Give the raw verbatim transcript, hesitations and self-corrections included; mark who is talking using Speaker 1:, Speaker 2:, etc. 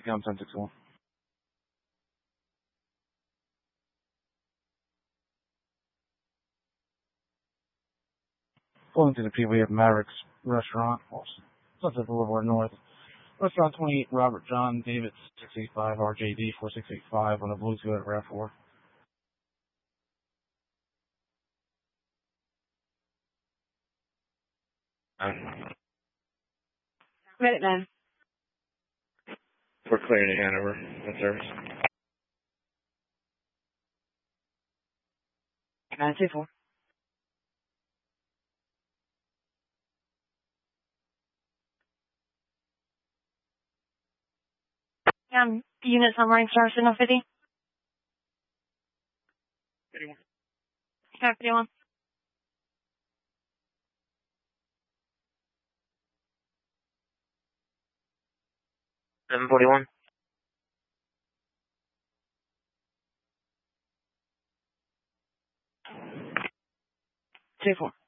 Speaker 1: Count ten six one. Pulling to the P, we have Mavericks Restaurant, Sunset Boulevard North. Restaurant twenty-eight, Robert John David six eight five, R J D four six eight five on the Bluetooth at RAV four.
Speaker 2: Ready, man.
Speaker 3: We're clearing the Hanover. That service.
Speaker 2: nine two four. Um, units on running star signal fifty.
Speaker 3: fifty-one.
Speaker 2: Okay, fifty-one.
Speaker 4: seven forty-one.
Speaker 2: two four.